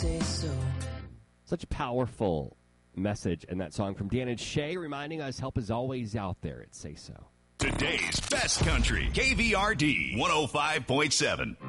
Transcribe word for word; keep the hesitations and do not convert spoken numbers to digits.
say so. Such a powerful message in that song from Dan and Shay, reminding us help is always out there at Say So. Today's best country, K V R D one oh five point seven.